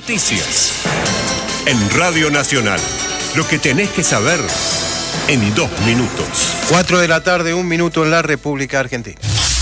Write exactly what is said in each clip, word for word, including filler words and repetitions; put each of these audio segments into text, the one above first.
Noticias. En Radio Nacional. Lo que tenés que saber en dos minutos. Cuatro de la tarde, un minuto en la República Argentina.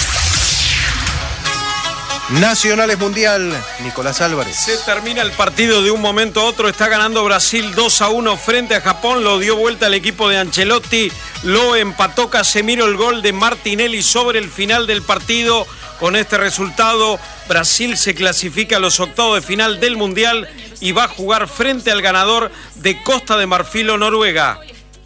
Nacionales Mundial, Nicolás Álvarez. Se termina el partido de un momento a otro. Está ganando Brasil dos a uno frente a Japón. Lo dio vuelta el equipo de Ancelotti. Lo empató Casemiro, el gol de Martinelli sobre el final del partido. Con este resultado, Brasil se clasifica a los octavos de final del Mundial y va a jugar frente al ganador de Costa de Marfil o Noruega.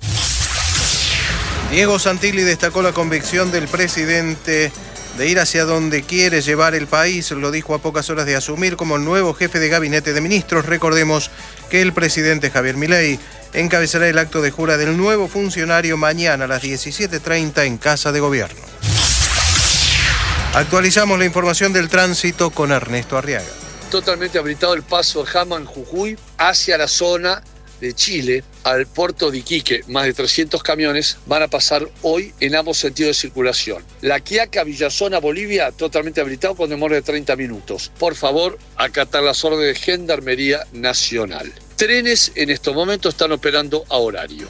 Diego Santilli destacó la convicción del presidente de ir hacia donde quiere llevar el país. Lo dijo a pocas horas de asumir como nuevo jefe de gabinete de ministros. Recordemos que el presidente Javier Milei encabezará el acto de jura del nuevo funcionario mañana a las diecisiete treinta en Casa de Gobierno. Actualizamos la información del tránsito con Ernesto Arriaga. Totalmente habilitado el paso de Jama en Jujuy hacia la zona de Chile, al puerto de Iquique. Más de trescientos camiones van a pasar hoy en ambos sentidos de circulación. La Quiaca, Villazón a Bolivia, totalmente habilitado con demora de treinta minutos. Por favor, acatar las órdenes de Gendarmería Nacional. Trenes en estos momentos están operando a horario.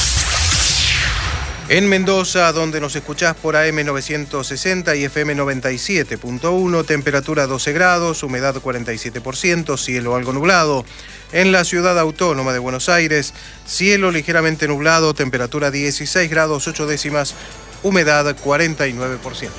En Mendoza, donde nos escuchás por A M novecientos sesenta y F M noventa y siete punto uno, temperatura doce grados, humedad cuarenta y siete por ciento, cielo algo nublado. En la ciudad autónoma de Buenos Aires, cielo ligeramente nublado, temperatura dieciséis grados ocho décimas, humedad cuarenta y nueve por ciento.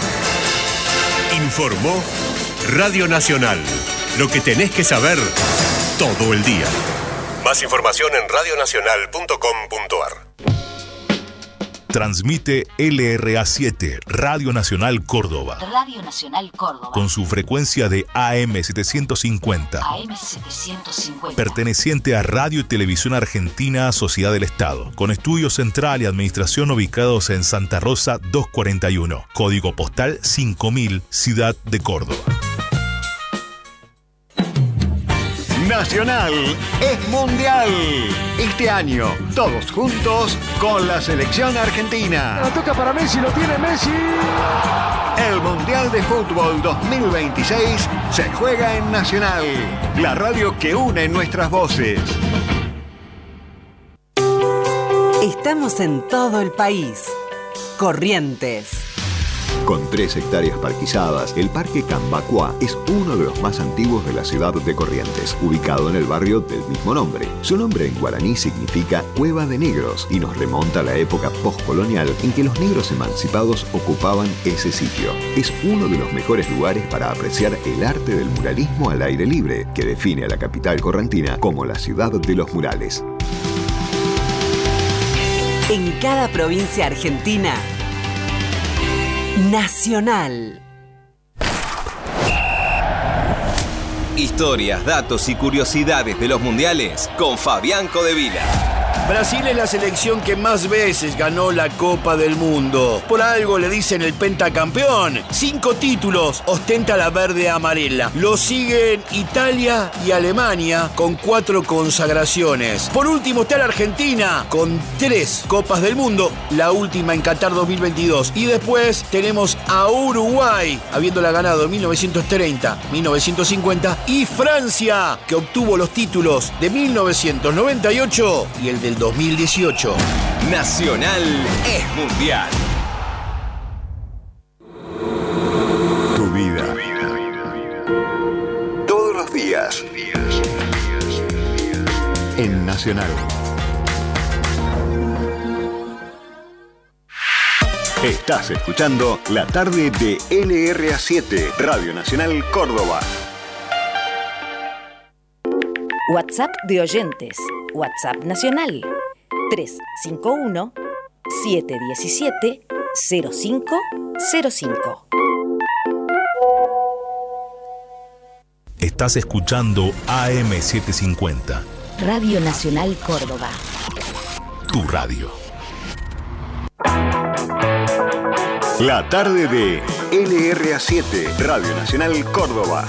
Informó Radio Nacional. Lo que tenés que saber todo el día. Más información en radio nacional punto com punto a r. Transmite L R A siete, Radio Nacional Córdoba. Radio Nacional Córdoba. Con su frecuencia de A M setecientos cincuenta. A M setecientos cincuenta. Perteneciente a Radio y Televisión Argentina, Sociedad del Estado. Con estudio central y administración ubicados en Santa Rosa doscientos cuarenta y uno. Código postal cinco mil, Ciudad de Córdoba. Nacional es mundial. Este año, todos juntos con la selección argentina. La toca para Messi, lo tiene Messi. El Mundial de Fútbol dos mil veintiséis se juega en Nacional, la radio que une nuestras voces. Estamos en todo el país. Corrientes. Con tres hectáreas parquizadas, el Parque Cambacuá es uno de los más antiguos de la ciudad de Corrientes, ubicado en el barrio del mismo nombre. Su nombre en guaraní significa Cueva de Negros y nos remonta a la época postcolonial en que los negros emancipados ocupaban ese sitio. Es uno de los mejores lugares para apreciar el arte del muralismo al aire libre, que define a la capital correntina como la ciudad de los murales. En cada provincia argentina, Nacional. Historias, datos y curiosidades de los mundiales con Fabián Codevila. Brasil es la selección que más veces ganó la Copa del Mundo. Por algo le dicen el pentacampeón. Cinco títulos ostenta la verde amarela. Lo siguen Italia y Alemania con cuatro consagraciones. Por último está la Argentina con tres Copas del Mundo, la última en Qatar dos mil veintidós. Y después tenemos a Uruguay, habiéndola ganado en mil novecientos treinta, mil novecientos cincuenta, y Francia, que obtuvo los títulos de mil novecientos noventa y ocho y el del dos mil dieciocho. Nacional es mundial. Tu vida. Todos los días. En Nacional. Estás escuchando la tarde de L R A siete, Radio Nacional Córdoba. WhatsApp de oyentes. WhatsApp nacional tres cinco uno, siete uno siete, cero cinco cero cinco. Estás escuchando A M setecientos cincuenta. Radio Nacional Córdoba. Tu radio. La tarde de L R A siete, Radio Nacional Córdoba.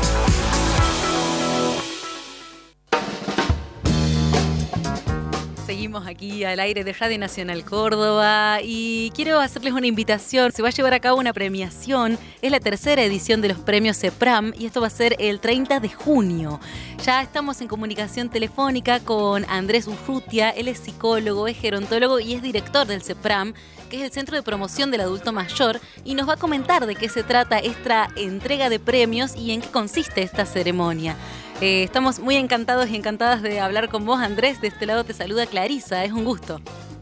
Se Seguimos aquí al aire de Radio Nacional Córdoba y quiero hacerles una invitación. Se va a llevar a cabo una premiación. Es la tercera edición de los premios CEPRAM y esto va a ser el treinta de junio. Ya estamos en comunicación telefónica con Andrés Urrutia. Él es psicólogo, es gerontólogo y es director del CEPRAM, que es el Centro de Promoción del Adulto Mayor, y nos va a comentar de qué se trata esta entrega de premios y en qué consiste esta ceremonia. Eh, estamos muy encantados y encantadas de hablar con vos, Andrés. De este lado te saluda Clarisa, es un gusto.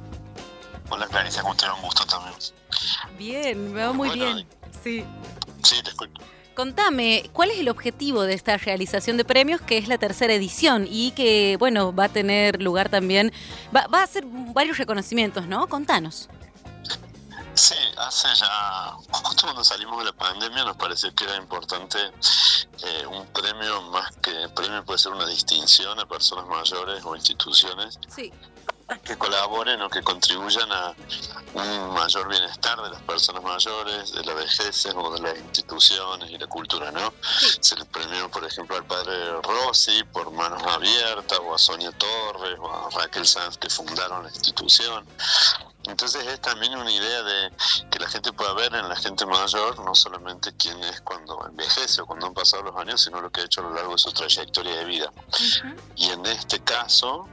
Hola Clarisa, ¿cómo te va? Un gusto también. Bien, me va muy bueno, bien. Sí. Sí, te escucho. Contame, ¿cuál es el objetivo de esta realización de premios, que es la tercera edición y que, bueno, va a tener lugar también, va, va a hacer varios reconocimientos, ¿no? Contanos. Sí, hace ya, justo cuando salimos de la pandemia nos pareció que era importante eh, un premio, más que premio puede ser una distinción a personas mayores o instituciones sí. que colaboren o que contribuyan a un mayor bienestar de las personas mayores, de la vejez o de las instituciones y la cultura, ¿no? Sí. Se les premió, por ejemplo, al padre Rossi por Manos Abiertas, o a Sonia Torres, o a Raquel Sanz, que fundaron la institución. Entonces es también una idea de que la gente pueda ver en la gente mayor no solamente quién es cuando envejece o cuando han pasado los años, sino lo que ha hecho a lo largo de su trayectoria de vida. Uh-huh. Y en este caso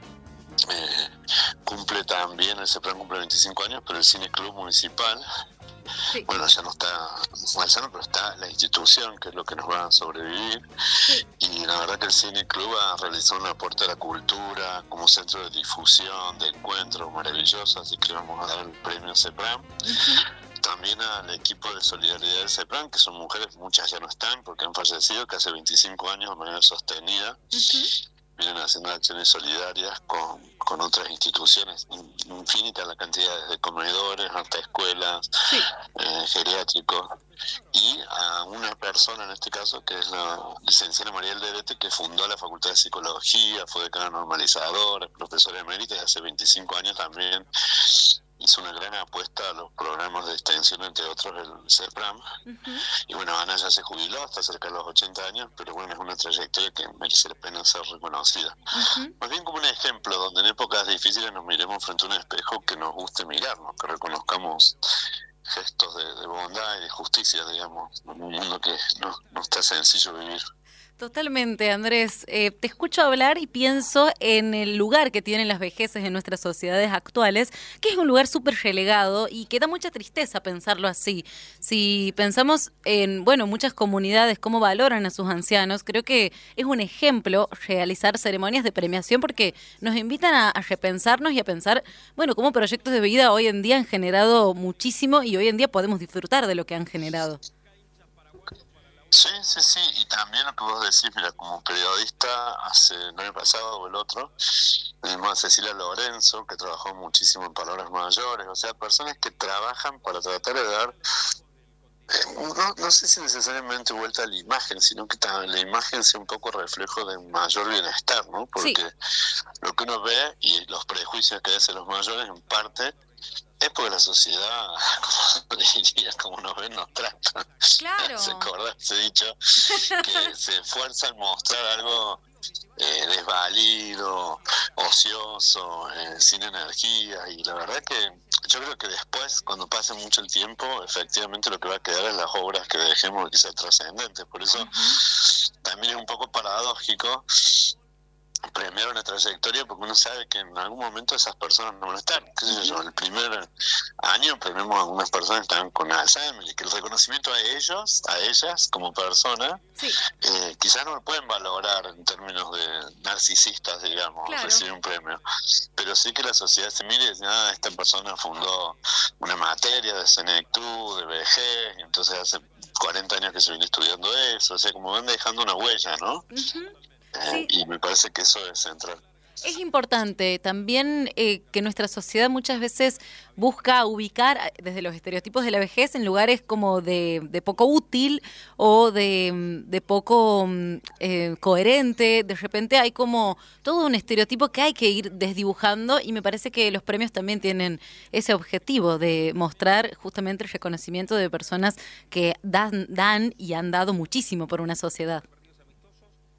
eh, cumple también, el CEPRAM cumple veinticinco años, pero el Cine Club Municipal, sí. bueno, ya no está Malsano, pero está la institución, que es lo que nos va a sobrevivir. Sí. Y la verdad que el Cine Club ha realizado un aporte a la cultura como centro de difusión, de encuentros maravilloso, así que le vamos a dar el premio CEPRAM. Uh-huh. También al equipo de solidaridad del CEPRAM, que son mujeres, muchas ya no están porque han fallecido, que hace veinticinco años de manera sostenida. Uh-huh. Vienen haciendo acciones solidarias con, con otras instituciones, infinita la cantidad de comedores, hasta escuelas, sí. eh, geriátricos, y a una persona en este caso que es la licenciada María Alderete, que fundó la Facultad de Psicología, fue decana normalizadora, profesora emérita, y hace veinticinco años también hizo una gran apuesta a los programas de extensión, entre otros el CEPRAM. Uh-huh. Y bueno, Ana ya se jubiló hasta cerca de los ochenta años, pero bueno, es una trayectoria que merece la pena ser reconocida. Uh-huh. Más bien como un ejemplo donde en épocas difíciles nos miremos frente a un espejo, que nos guste mirarnos, que reconozcamos gestos de, de bondad y de justicia, digamos, en un mundo que no, no está sencillo vivir. Totalmente, Andrés. Eh, te escucho hablar y pienso en el lugar que tienen las vejeces en nuestras sociedades actuales, que es un lugar súper relegado y que da mucha tristeza pensarlo así. Si pensamos en, bueno, muchas comunidades, cómo valoran a sus ancianos, creo que es un ejemplo realizar ceremonias de premiación porque nos invitan a, a repensarnos y a pensar, bueno, cómo proyectos de vida hoy en día han generado muchísimo y hoy en día podemos disfrutar de lo que han generado. Sí, sí, sí, y también lo que vos decís, mira, como periodista, hace el año pasado o el otro, tenemos a Cecilia Lorenzo, que trabajó muchísimo en palabras mayores, o sea, personas que trabajan para tratar de dar, eh, no, no sé si necesariamente vuelta a la imagen, sino que también la imagen sea un poco reflejo de mayor bienestar, ¿no? Porque sí. Lo que uno ve y los prejuicios que hacen los mayores, en parte, es porque la sociedad, como diría, como nos ven, nos trata. Claro. ¿Se acuerda ese dicho? Que se esfuerza en mostrar algo eh, desvalido, ocioso, eh, sin energía. Y la verdad que yo creo que después, cuando pase mucho el tiempo, efectivamente lo que va a quedar es las obras que dejemos que sean trascendentes. Por eso uh-huh. también es un poco paradójico premiar una trayectoria, porque uno sabe que en algún momento esas personas no van a estar. ¿Qué sé yo? El primer año premiamos a algunas personas que están con Alzheimer, y que el reconocimiento a ellos, a ellas como personas, sí. eh, quizás no lo pueden valorar en términos de narcisistas, digamos, claro. recibir un premio, pero sí que la sociedad se mire y dice, ah, esta persona fundó una materia de senectud, de vejez, y entonces hace cuarenta años que se viene estudiando eso, o sea, como van dejando una huella, ¿no? Uh-huh. Sí. Y me parece que eso es central. Es importante también eh, que nuestra sociedad muchas veces busca ubicar desde los estereotipos de la vejez en lugares como de, de poco útil o de, de poco eh, coherente. De repente hay como todo un estereotipo que hay que ir desdibujando, y me parece que los premios también tienen ese objetivo de mostrar justamente el reconocimiento de personas que dan, dan y han dado muchísimo por una sociedad.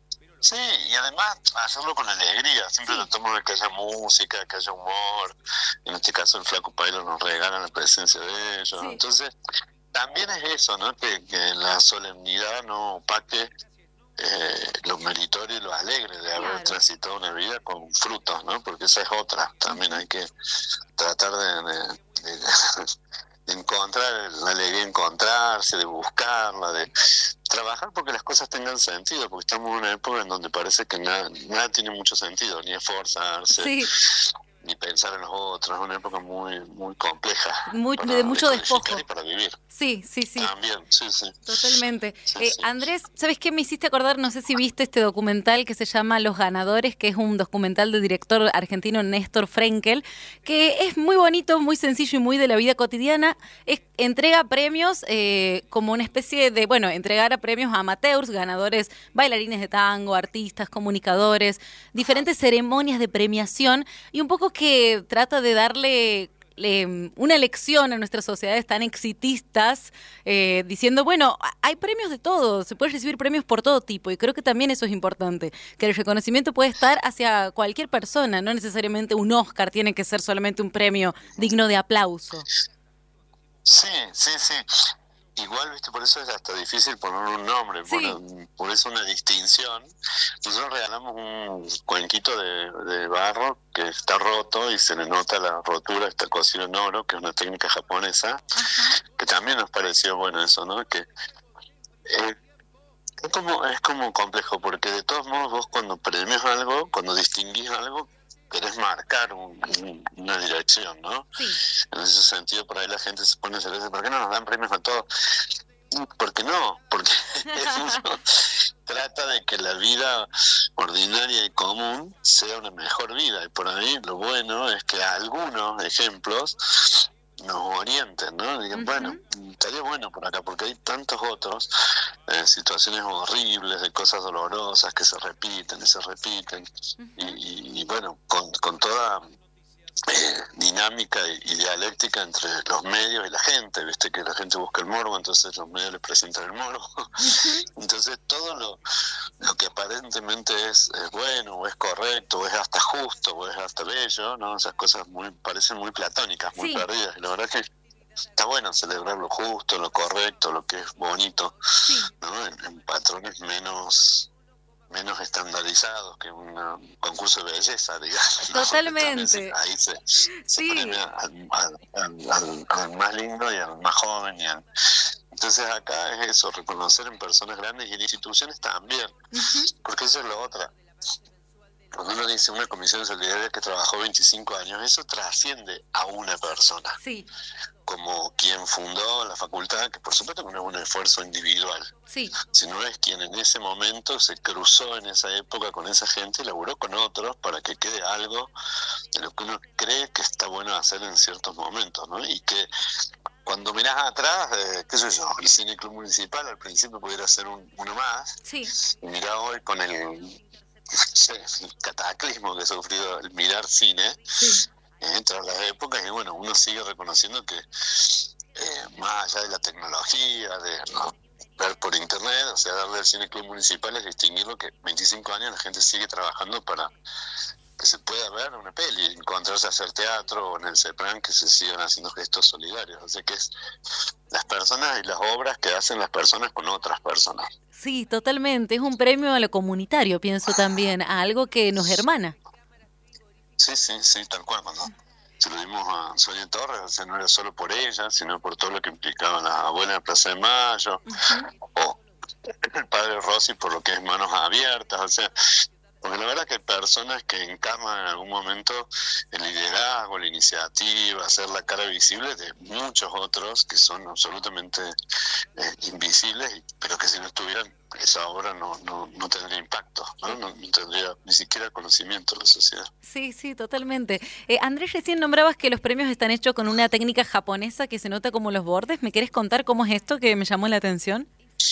Sí, y además hacerlo con alegría, siempre Sí. tratamos de que haya música, que haya humor, en este caso el Flaco Pailo nos regala la presencia de ellos, Sí. entonces también es eso, ¿no? Que, que la solemnidad no opaque eh, lo meritorio y lo alegre de haber Claro. transitado una vida con frutos, ¿no? Porque esa es otra, también hay que tratar de, de, de, de encontrar la alegría, encontrarse, de buscarla, de trabajar porque las cosas tengan sentido, porque estamos en una época en donde parece que nada, nada tiene mucho sentido, ni esforzarse, Sí. ni pensar en los otros, es una época muy muy compleja. Muy- para de mucho decodificar despojo. y para vivir. Sí, sí, sí. También, sí, sí. Totalmente. Sí, Eh, sí. Andrés, ¿sabes qué me hiciste acordar? No sé si viste este documental que se llama Los Ganadores, que es un documental del director argentino Néstor Frenkel, que es muy bonito, muy sencillo y muy de la vida cotidiana. Es, entrega premios eh, como una especie de, bueno, entregar a premios a amateurs, ganadores, bailarines de tango, artistas, comunicadores, diferentes ceremonias de premiación y un poco que trata de darle le- una lección a nuestras sociedades tan exitistas, eh, diciendo, bueno, hay premios de todo, se puede recibir premios por todo tipo, y creo que también eso es importante, que el reconocimiento puede estar hacia cualquier persona, no necesariamente un Oscar tiene que ser solamente un premio digno de aplauso. Sí, sí, sí. Igual, viste, por eso es hasta difícil poner un nombre, Sí. por, por eso una distinción. Nosotros regalamos un cuenquito de, de barro que está roto y se le nota la rotura, está cocido en oro, que es una técnica japonesa, que también nos pareció bueno eso, ¿no? Que eh, es como es como complejo, porque de todos modos vos cuando premias algo, cuando distinguís algo, querés marcar un- un- una dirección, ¿no? Sí. En ese sentido, por ahí la gente se pone celosa, ¿por qué no nos dan premios a todos? ¿Por qué no? Porque uno trata de que la vida ordinaria y común sea una mejor vida, y por ahí lo bueno es que algunos ejemplos nos orienten, ¿no? Digan, bueno, estaría bueno por acá, porque hay tantos otros, eh, situaciones horribles, de cosas dolorosas que se repiten y se repiten, y, y, y bueno, con, con toda eh, dinámica y, y dialéctica entre los medios y la gente, viste que la gente busca el morbo, entonces los medios les presentan el morbo. Entonces todo lo, lo que aparentemente es, es bueno o es correcto o es hasta justo o es hasta bello, ¿no? Esas cosas muy parecen muy platónicas, muy Sí. perdidas, y la verdad que está bueno celebrar lo justo, lo correcto, lo que es bonito, ¿no? En, en patrones menos menos estandarizados que un concurso de belleza, digamos, ¿no? Totalmente. También se- ahí se, se Sí. premia al, al- al- al- al más lindo y al más joven, y al- entonces acá es eso, reconocer en personas grandes y en instituciones también, porque eso es lo otra. Cuando uno dice una comisión solidaria que trabajó veinticinco años, eso trasciende a una persona. Sí. Como quien fundó la facultad, que por supuesto que no es un esfuerzo individual, Sí. sino es quien en ese momento se cruzó en esa época con esa gente y laburó con otros para que quede algo de lo que uno cree que está bueno hacer en ciertos momentos, ¿no? Y que cuando mirás atrás, eh, qué sé yo, el Cine Club Municipal al principio pudiera ser un, uno más, Sí. y mirá hoy con el, el cataclismo que ha sufrido el mirar cine, eh, tras las épocas, y bueno, uno sigue reconociendo que eh, más allá de la tecnología, de ¿no? ver por internet, o sea, darle al Cine Club Municipal es distinguirlo que veinticinco años la gente sigue trabajando para que se pueda ver una peli, encontrarse a hacer teatro, o en el CEPRAN que se sigan haciendo gestos solidarios, o sea que es las personas y las obras que hacen las personas con otras personas. Sí, totalmente. Es un premio a lo comunitario, pienso también, a algo que nos hermana. Sí, sí, sí, tal cual. Cuando se lo dimos a Sonia Torres, o sea, no era solo por ella, sino por todo lo que implicaba la abuela de Plaza de Mayo, o el padre Rossi por lo que es Manos Abiertas, o sea, porque la verdad que hay personas que encarnan en algún momento el liderazgo, la iniciativa, hacer la cara visible de muchos otros que son absolutamente eh, invisibles, y- pero que si no estuvieran, esa obra no, no, no tendría impacto, ¿no? No, no tendría ni siquiera conocimiento de la sociedad. Sí, sí, totalmente. Eh, Andrés, recién nombrabas que los premios están hechos con una técnica japonesa que se nota como los bordes. ¿Me querés contar cómo es esto que me llamó la atención?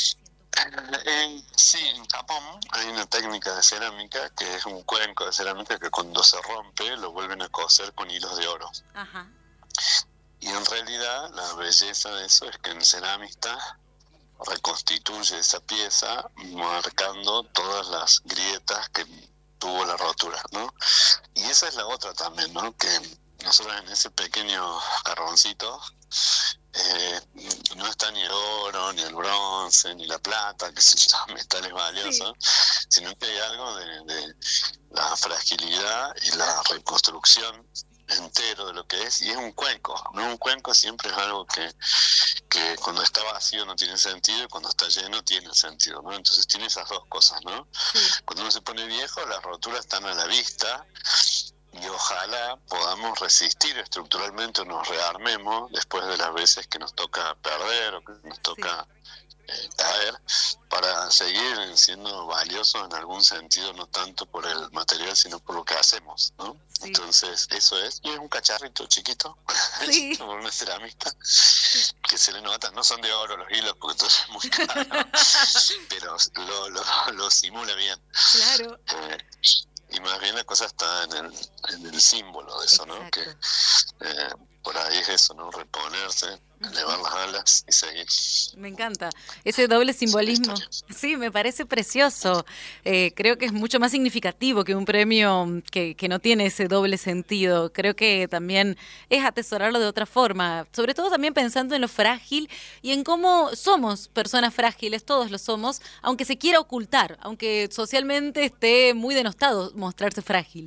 Eh, sí, en Japón hay una técnica de cerámica que es un cuenco de cerámica que cuando se rompe lo vuelven a coser con hilos de oro. Ajá. Y en realidad la belleza de eso es que el ceramista reconstituye esa pieza marcando todas las grietas que tuvo la rotura, ¿no? Y esa es la otra también, ¿no? Que nosotros en ese pequeño jarroncito eh, no está ni el oro, ni el bronce, ni la plata, que son metales valiosos, sí. Sino que hay algo de, de la fragilidad y la reconstrucción entero de lo que es, y es un cuenco, ¿no? Un cuenco siempre es algo que, que cuando está vacío no tiene sentido y cuando está lleno tiene sentido, ¿no? Entonces tiene esas dos cosas, ¿no? Sí. Cuando uno se pone viejo, las roturas están a la vista y ojalá podamos resistir estructuralmente o nos rearmemos después de las veces que nos toca perder o que nos toca sí. eh, caer, para seguir siendo valiosos en algún sentido, no tanto por el material sino por lo que hacemos, ¿no? Sí. Entonces eso es, y es un cacharrito chiquito, sí. Por una ceramista, sí. Que se le nota, no son de oro los hilos porque todo es muy caro, pero lo, lo, lo simula bien. Claro. Eh, y más bien la cosa está en el, en el símbolo de eso, exacto. ¿No? Que eh, por ahí es eso, ¿no? Reponerse, elevar las alas y seguir. Me encanta ese doble simbolismo. Sí, me parece precioso. Eh, creo que es mucho más significativo que un premio que, que no tiene ese doble sentido. Creo que también es atesorarlo de otra forma, sobre todo también pensando en lo frágil y en cómo somos personas frágiles, todos lo somos, aunque se quiera ocultar, aunque socialmente esté muy denostado mostrarse frágil.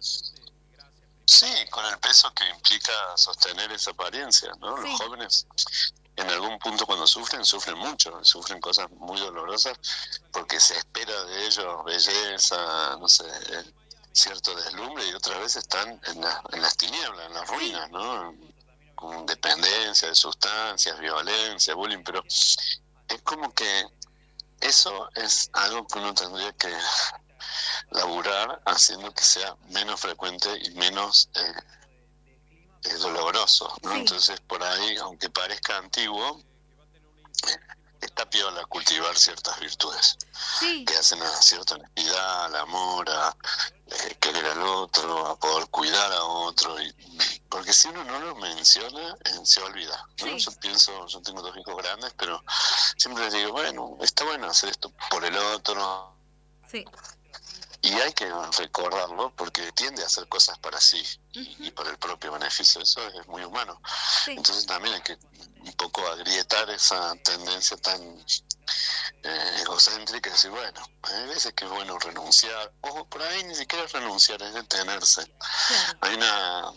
Sí, con el peso que implica sostener esa apariencia, ¿no? Sí. Los jóvenes en algún punto cuando sufren, sufren mucho, sufren cosas muy dolorosas porque se espera de ellos belleza, no sé, cierto deslumbre, y otras veces están en, la, en las tinieblas, en las ruinas, ¿no? Con dependencia de sustancias, violencia, bullying, pero es como que eso es algo que uno tendría que laburar haciendo que sea menos frecuente y menos eh, eh, doloroso, ¿no? Sí. Entonces por ahí, aunque parezca antiguo, eh, está piola cultivar ciertas virtudes, sí. Que hacen a cierta honestidad, al amor, a eh, querer al otro, a poder cuidar a otro, y, porque si uno no lo menciona, eh, se olvida, ¿no? Sí. Yo pienso, yo tengo dos hijos grandes, pero siempre les digo, bueno, está bueno hacer esto por el otro. Sí. Y hay que recordarlo porque tiende a hacer cosas para sí y, y para el propio beneficio. Eso es muy humano. Sí. Entonces también hay que un poco agrietar esa tendencia tan eh, egocéntrica y decir, bueno, hay veces que es bueno renunciar. O por ahí ni siquiera es renunciar, es detenerse. Claro. Hay una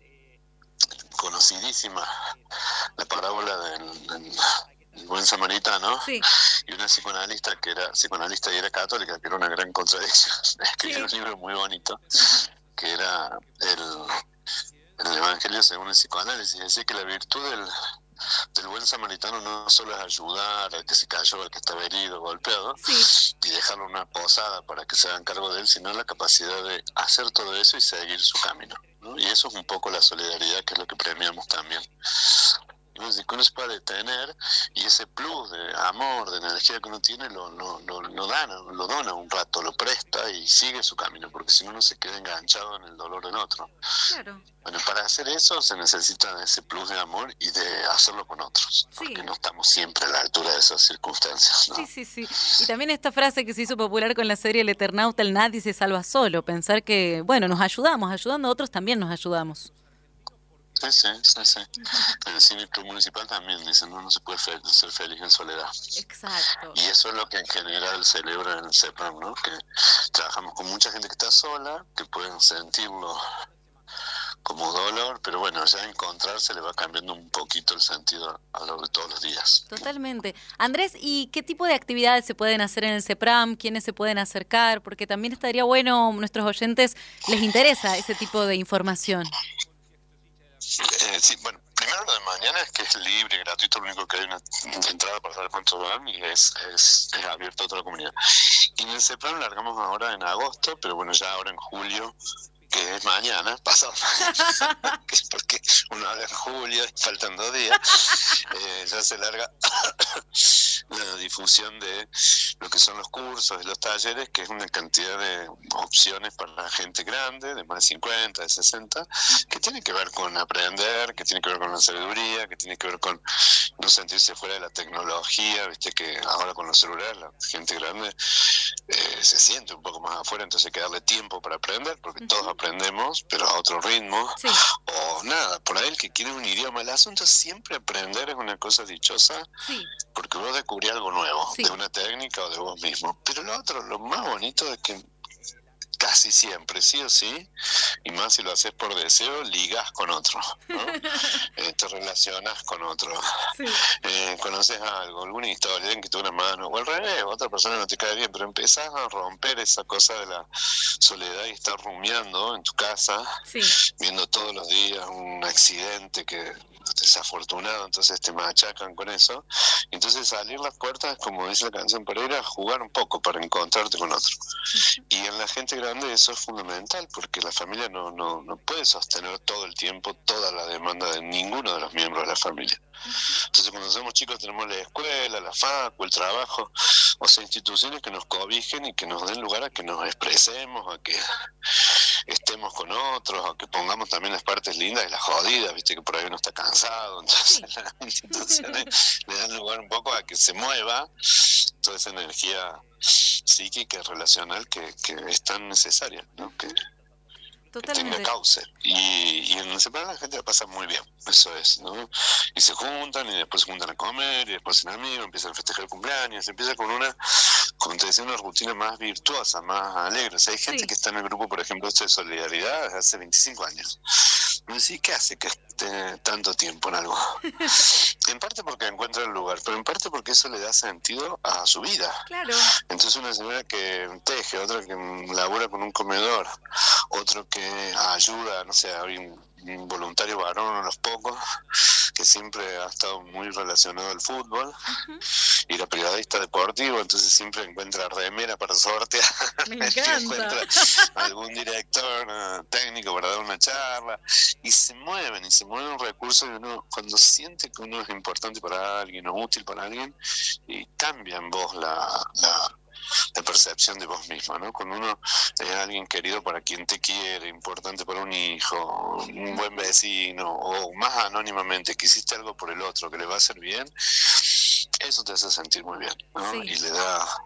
conocidísima, la parábola del... del El buen samaritano, sí. Y una psicoanalista que era psicoanalista y era católica, que era una gran contradicción. Escribió sí. Un libro muy bonito, que era el, el Evangelio según el psicoanálisis. Decía que la virtud del, del buen samaritano no solo es ayudar al que se cayó, al que estaba herido, golpeado, sí. Y dejarlo en una posada para que se hagan cargo de él, sino la capacidad de hacer todo eso y seguir su camino, ¿no? Y eso es un poco la solidaridad, que es lo que premiamos también. Entonces, que uno se puede detener y ese plus de amor, de energía que uno tiene, lo, lo, lo, lo, da, lo dona un rato, lo presta y sigue su camino, porque si no, uno se queda enganchado en el dolor del otro. Claro. Bueno, para hacer eso se necesita ese plus de amor y de hacerlo con otros, sí. Porque no estamos siempre a la altura de esas circunstancias, ¿no? Sí, sí, sí. Y también esta frase que se hizo popular con la serie El Eternauta, el nadie se salva solo, pensar que, bueno, nos ayudamos, ayudando a otros también nos ayudamos. Sí, sí, sí, sí. En el Cine Club Municipal también dicen, no, no se puede fe- ser feliz en soledad. Exacto. Y eso es lo que en general celebra en el CEPRAM, ¿no? Que trabajamos con mucha gente que está sola, que pueden sentirlo como dolor, pero bueno, ya encontrarse le va cambiando un poquito el sentido a lo largo de todos los días. Totalmente. Andrés, ¿y qué tipo de actividades se pueden hacer en el CEPRAM? ¿Quiénes se pueden acercar? Porque también estaría bueno, a nuestros oyentes les interesa ese tipo de información. Eh, sí, bueno, primero lo de mañana es que es libre, gratuito, lo único que hay una entrada para saber cuánto van y es, es, es abierto a toda la comunidad. Y en el CEPRAM largamos ahora en agosto, pero bueno, ya ahora en julio que es mañana, pasado mañana, porque uno habla en julio, faltan dos días, eh, ya se larga la difusión de lo que son los cursos y los talleres, que es una cantidad de opciones para la gente grande, de más de cincuenta, de sesenta, que tiene que ver con aprender, que tiene que ver con la sabiduría, que tiene que ver con no sentirse fuera de la tecnología, viste que ahora con los celulares la gente grande eh, se siente un poco más afuera, entonces hay que darle tiempo para aprender, porque uh-huh. todos aprendemos, pero a otro ritmo, sí. o nada, por ahí el que quiere un idioma, el asunto es siempre aprender, es una cosa dichosa, sí. porque vos descubrís algo nuevo, sí. de una técnica o de vos mismo, pero lo otro, lo más bonito es que casi siempre, sí o sí, y más si lo haces por deseo, ligás con otro, ¿no? eh, te relacionas con otro, sí. eh, conoces algo, alguna historia, alguien que tuvo una mano, o al revés, otra persona no te cae bien, pero empezás a romper esa cosa de la soledad y estar rumiando en tu casa, sí. viendo todos los días un accidente que desafortunado, entonces te machacan con eso, entonces salir las puertas, como dice la canción Pereira, jugar un poco para encontrarte con otro. Uh-huh. Y en la gente grande eso es fundamental, porque la familia no, no, no puede sostener todo el tiempo toda la demanda de ninguno de los miembros de la familia. Entonces cuando somos chicos tenemos la escuela, la facu, el trabajo, o sea, instituciones que nos cobijen y que nos den lugar a que nos expresemos, a que estemos con otros, a que pongamos también las partes lindas y las jodidas, viste que por ahí uno está cansado, entonces sí. las instituciones le dan lugar un poco a que se mueva toda esa energía psíquica y relacional que, que es tan necesaria, ¿no? Que, que tenga cauce. Y, y en separar la gente la pasa muy bien, eso es, ¿no? Y se juntan y después se juntan a comer y después en amigos empiezan a festejar el cumpleaños, se empieza con una, como te decía, una rutina más virtuosa, más alegre. O sea, hay gente sí. que está en el grupo, por ejemplo, de solidaridad desde hace veinticinco años. Me decís, ¿qué hace que esté tanto tiempo en algo? En parte porque encuentra el lugar, pero en parte porque eso le da sentido a su vida. Claro. Entonces una señora que teje, otra que labura con un comedor, otro que ayuda, no sé, hay un, un voluntario varón, uno de los pocos, que siempre ha estado muy relacionado al fútbol, uh-huh. y era periodista deportivo, entonces siempre encuentra remera para sortear. Me encanta. Encuentra algún director uh, técnico para dar una charla, y se mueven, y se mueven recursos, y uno, cuando siente que uno es importante para alguien, o útil para alguien, y cambia en vos la... la la percepción de vos mismo, ¿no? Cuando uno es alguien querido para quien te quiere, importante para un hijo, un buen vecino, o más anónimamente que hiciste algo por el otro que le va a hacer bien, eso te hace sentir muy bien, ¿no? Sí. Y le da